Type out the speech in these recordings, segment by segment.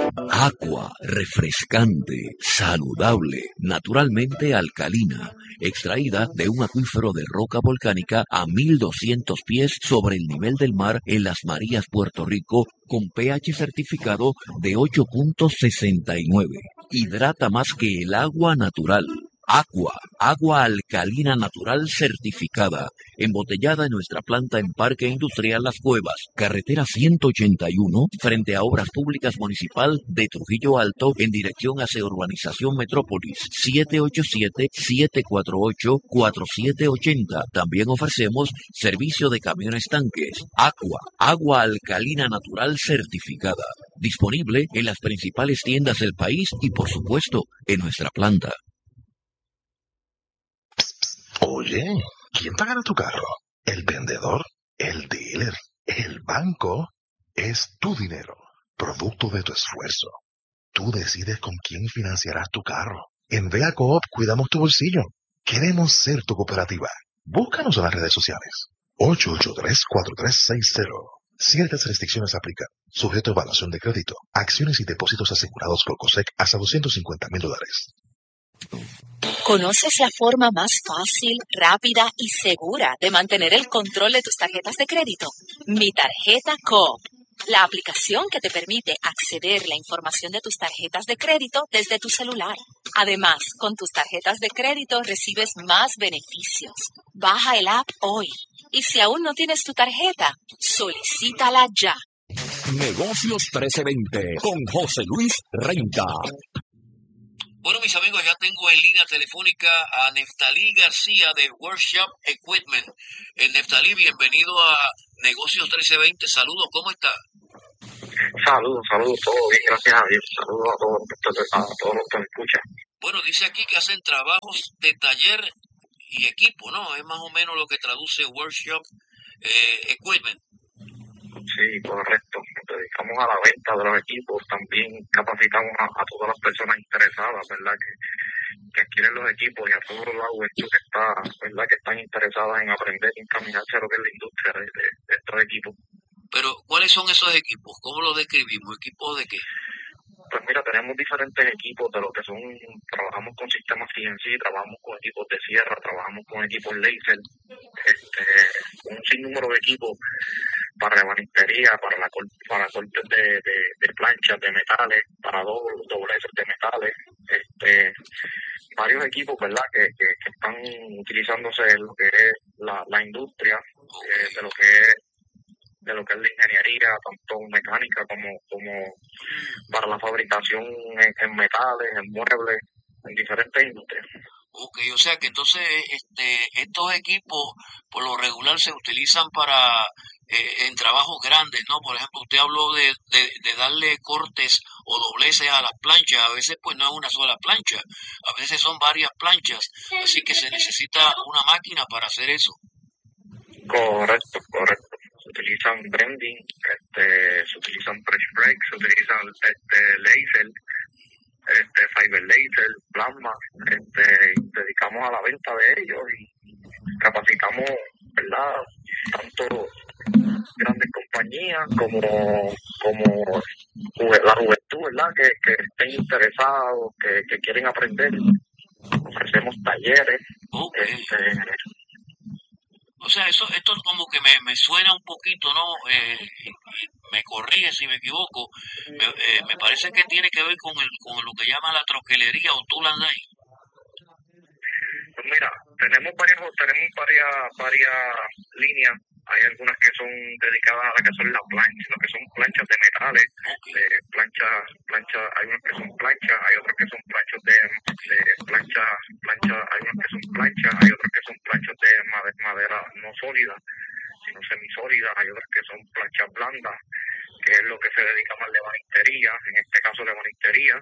Agua refrescante, saludable, naturalmente alcalina, extraída de un acuífero de roca volcánica a 1200 pies sobre el nivel del mar en Las Marías, Puerto Rico, con pH certificado de 8.69. Hidrata más que el agua natural. Agua alcalina natural certificada, embotellada en nuestra planta en Parque Industrial Las Cuevas, carretera 181, frente a Obras Públicas Municipal de Trujillo Alto, en dirección hacia Urbanización Metrópolis, 787-748-4780. También ofrecemos servicio de camiones tanques. Agua alcalina natural certificada, disponible en las principales tiendas del país y, por supuesto, en nuestra planta. Oye, ¿quién pagará tu carro? ¿El vendedor? ¿El dealer? ¿El banco? Es tu dinero, producto de tu esfuerzo. Tú decides con quién financiarás tu carro. En Vea Coop cuidamos tu bolsillo. Queremos ser tu cooperativa. Búscanos en las redes sociales. 883-4360. Ciertas restricciones aplican. Sujeto a evaluación de crédito. Acciones y depósitos asegurados por COSEC hasta $250,000. ¿Conoces la forma más fácil, rápida y segura de mantener el control de tus tarjetas de crédito? Mi Tarjeta Coop, la aplicación que te permite acceder a la información de tus tarjetas de crédito desde tu celular. Además, con tus tarjetas de crédito recibes más beneficios. Baja el app hoy. Y si aún no tienes tu tarjeta, solicítala ya. Negocios 1320 con José Luis Renta. Bueno, mis amigos, ya tengo en línea telefónica a Neftalí García de Workshop Equipment. Neftalí, bienvenido a Negocios 1320. Saludos, ¿cómo está? Saludos, todo bien, gracias a Dios. Saludos a todos los que me escuchan. Bueno, dice aquí que hacen trabajos de taller y equipo, ¿no? Es más o menos lo que traduce Workshop Equipment. Sí, correcto. Nos dedicamos a la venta de los equipos. También capacitamos a todas las personas interesadas, ¿verdad? Que adquieren los equipos, y a toda la juventud que está, ¿verdad? Que están interesadas en aprender y encaminarse a lo que es la industria de estos equipos. Pero, ¿cuáles son esos equipos? ¿Cómo los describimos? ¿Equipos de qué? Pues mira, tenemos diferentes equipos de lo que son, trabajamos con sistemas CNC, trabajamos con equipos de sierra, trabajamos con equipos laser, un sinnúmero de equipos para rebanistería, para cortes de planchas de metales, para dobleces de metales, varios equipos, ¿verdad?, que están utilizándose en lo que es la industria, de lo que es la ingeniería, tanto mecánica como para la fabricación en metales, en muebles, en diferentes industrias. Ok, o sea que entonces estos equipos por lo regular se utilizan para en trabajos grandes, ¿no? Por ejemplo, usted habló de darle cortes o dobleces a las planchas. A veces pues no es una sola plancha, a veces son varias planchas, así que se necesita una máquina para hacer eso. Correcto. Se utilizan bending, se utilizan press brake, se utilizan laser, fiber laser, plasma, dedicamos a la venta de ellos y capacitamos, ¿verdad?, tanto grandes compañías como la juventud, ¿verdad?, que estén interesados, que quieren aprender. Ofrecemos talleres. Okay. O sea, esto como que me suena un poquito, ¿no? Me corrige si me equivoco. Me parece que tiene que ver con lo que llama la troquelería o tool and die. Pues mira, tenemos varias líneas. Hay algunas que son dedicadas a lo que son las planchas, lo que son planchas de metales, planchas, hay unas que son planchas, hay otras que son planchas de planchas, hay unas que son planchas, hay otras que son planchas de madera no sólida, sino semisólida, hay otras que son planchas blandas, que es lo que se dedica más a lebanistería, en este caso lebanistería,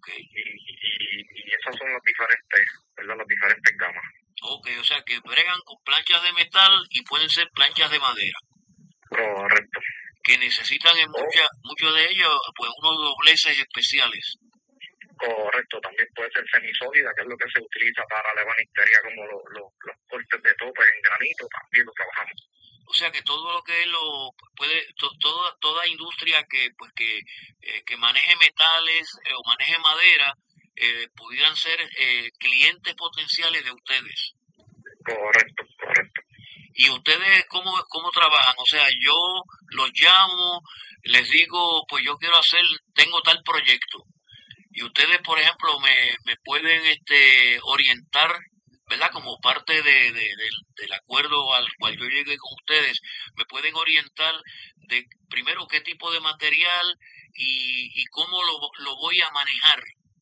y esas son las diferentes, ¿verdad?, las diferentes gamas. Ok, o sea que bregan con planchas de metal y pueden ser planchas de madera. Correcto. Que necesitan en muchos de ellos pues unos dobleces especiales. Correcto, también puede ser semisólida, que es lo que se utiliza para la ebanistería, como los cortes de topes en granito, también lo trabajamos. O sea que todo lo que toda industria que maneje metales o maneje madera, pudieran ser clientes potenciales de ustedes. Correcto, correcto. ¿Y ustedes cómo trabajan? O sea, yo los llamo, les digo, pues yo tengo tal proyecto. Y ustedes, por ejemplo, me pueden orientar, ¿verdad? Como parte del acuerdo al cual yo llegué con ustedes, me pueden orientar de primero qué tipo de material y cómo lo voy a manejar.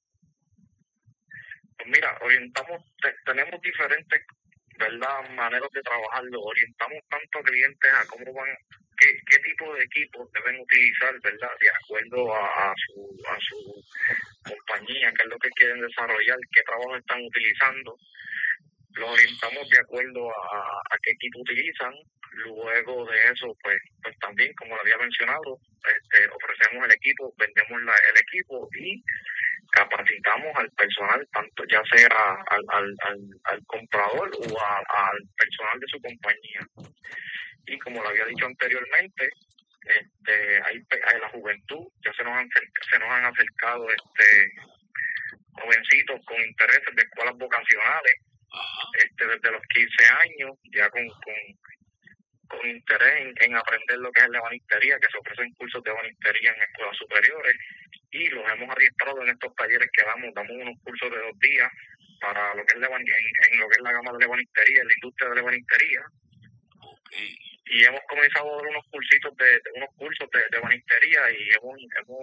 Pues mira, tenemos diferentes, ¿verdad?, maneras de trabajarlo. Orientamos tanto a clientes a cómo qué tipo de equipos deben utilizar, ¿verdad?, de acuerdo a su compañía, qué es lo que quieren desarrollar, qué trabajo están utilizando. Los orientamos de acuerdo a qué equipo utilizan. Luego de eso, pues también, como lo había mencionado, ofrecemos el equipo, vendemos el equipo y capacitamos al personal, tanto ya sea al comprador o al personal de su compañía. Y como lo había dicho anteriormente, hay la juventud, ya se nos han acercado jovencitos con intereses de escuelas vocacionales, desde los 15 años, ya con interés en aprender lo que es la ebanistería, que se ofrecen cursos de ebanistería en escuelas superiores, y los hemos adiestrado en estos talleres que damos unos cursos de 2 días para lo que es en lo que es la gama de la ebanistería, en la industria de la ebanistería. Okay. Y hemos comenzado a dar unos cursos de ebanistería y hemos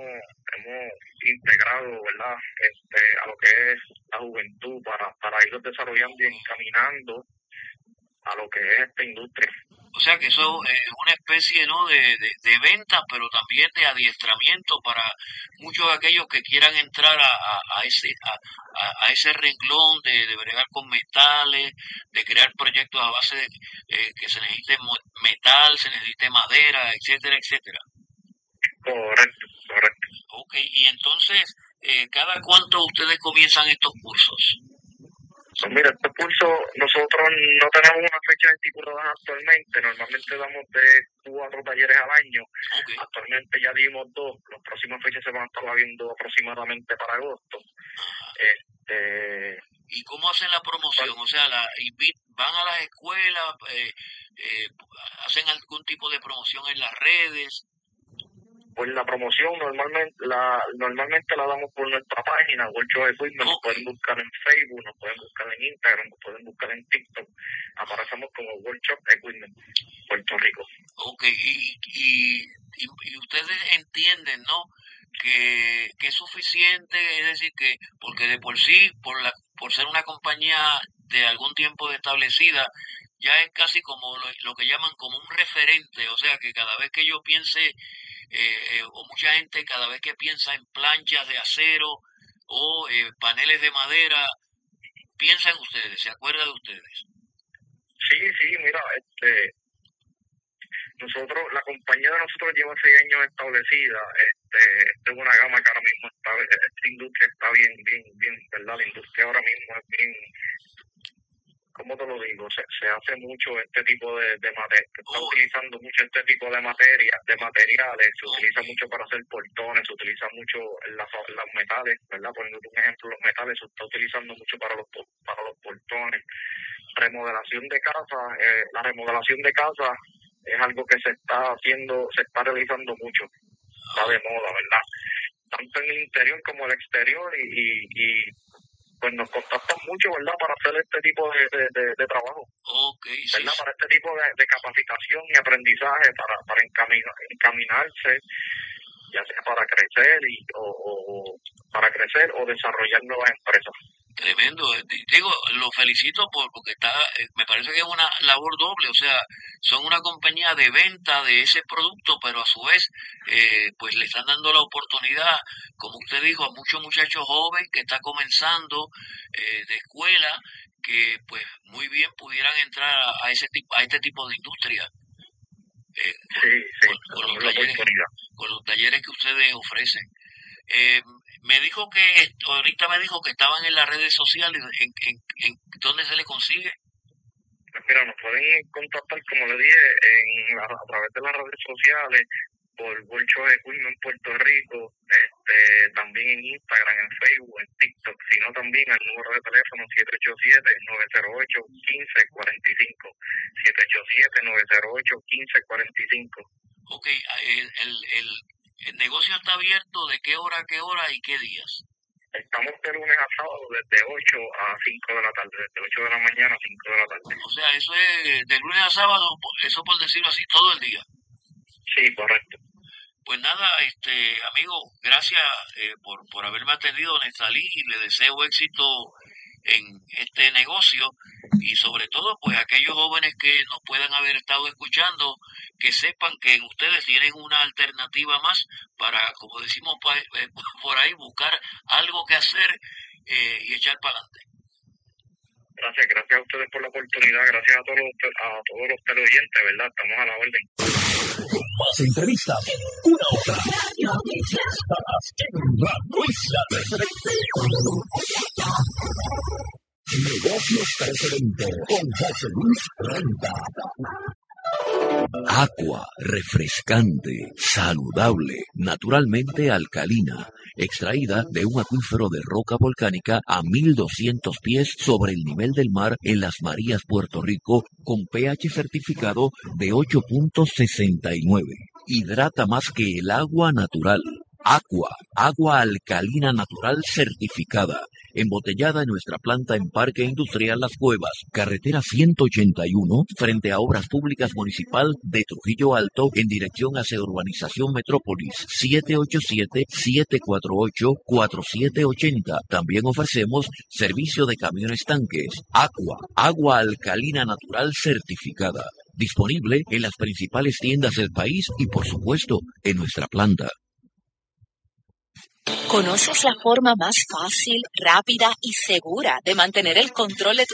integrado, ¿verdad?, a lo que es la juventud para irlos desarrollando y encaminando a lo que es esta industria. O sea que eso es una especie, ¿no?, de venta, pero también de adiestramiento para muchos de aquellos que quieran entrar a ese renglón de bregar con metales, de crear proyectos a base de que se necesite metal, se necesite madera, etcétera, etcétera. Correcto. Ok, y entonces, ¿cada cuánto ustedes comienzan estos cursos? Pues mira, este curso nosotros no tenemos una fecha estipulada actualmente. Normalmente damos de 4 talleres al año. Okay. Actualmente ya dimos 2. Las próximas fechas se van a estar viendo aproximadamente para agosto. ¿Y cómo hacen la promoción? O sea, van a las escuelas, hacen algún tipo de promoción en las redes. Pues la promoción normalmente la damos por nuestra página, World Shop Equipment. Nos pueden buscar en Facebook, nos pueden buscar en Instagram, nos pueden buscar en TikTok. Aparecemos como World Shop Equipment, Puerto Rico. Ok, y ustedes entienden, ¿no?, que es suficiente, es decir, que porque de por sí, por ser una compañía de algún tiempo establecida, ya es casi como lo que llaman como un referente, o sea que cada vez que yo piense, o mucha gente cada vez que piensa en planchas de acero o paneles de madera, piensa en ustedes, se acuerda de ustedes. Sí, mira, la compañía de nosotros lleva 6 años establecida. Esta es una gama que ahora mismo esta industria está bien, ¿verdad? La industria ahora mismo es bien, ¿cómo te lo digo? Se hace mucho este tipo de material, se está utilizando mucho este tipo de materiales, se utiliza mucho para hacer portones, se utiliza mucho los metales, ¿verdad? Poniendo un ejemplo, los metales se está utilizando mucho para los portones. Remodelación de casa, la remodelación de casa es algo que se está realizando mucho, está de moda, ¿verdad? Tanto en el interior como el exterior y pues nos contactan mucho, ¿verdad?, para hacer este tipo de trabajo. Okay, ¿verdad? sí. Para este tipo de capacitación y aprendizaje, para encaminarse, ya sea para crecer para crecer o desarrollar nuevas empresas. Tremendo, digo, lo felicito porque me parece que es una labor doble, o sea, son una compañía de venta de ese producto, pero a su vez, pues le están dando la oportunidad, como usted dijo, a muchos muchachos jóvenes que están comenzando de escuela, que pues muy bien pudieran entrar a este tipo de industria. Con los talleres que ustedes ofrecen. Ahorita me dijo que estaban en las redes sociales. ¿En dónde se le consigue? Mira, nos pueden contactar, como le dije, a través de las redes sociales, por World Show Equipment en Puerto Rico, también en Instagram, en Facebook, en TikTok, sino también al número de teléfono 787-908-1545, 787-908-1545. Ok, el negocio está abierto ¿de qué hora a qué hora y qué días? Estamos de lunes a sábado desde 8 a 5 de la tarde, desde 8 de la mañana a 5 de la tarde. O sea, eso es de lunes a sábado, eso por decirlo así, todo el día. Sí, correcto. Pues nada, amigo, gracias por haberme atendido, Nestalí, y le deseo éxito en este negocio y sobre todo pues aquellos jóvenes que nos puedan haber estado escuchando, que sepan que ustedes tienen una alternativa más para, como decimos por ahí, buscar algo que hacer y echar para adelante. Gracias a ustedes por la oportunidad, gracias a todos los teleoyentes, ¿verdad? Estamos a la orden. Más entrevistas, una hora. Estás en Radio Isla 1320. Negocios 1320 con José Luis Renta. Aqua, refrescante, saludable, naturalmente alcalina, extraída de un acuífero de roca volcánica a 1200 pies sobre el nivel del mar en Las Marías, Puerto Rico, con pH certificado de 8.69. Hidrata más que el agua natural. Aqua, agua alcalina natural certificada, embotellada en nuestra planta en Parque Industrial Las Cuevas, carretera 181, frente a Obras Públicas Municipal de Trujillo Alto, en dirección hacia Urbanización Metrópolis, 787-748-4780. También ofrecemos servicio de camiones tanques. Aqua, agua alcalina natural certificada, disponible en las principales tiendas del país y, por supuesto, en nuestra planta. ¿Conoces la forma más fácil, rápida y segura de mantener el control de tu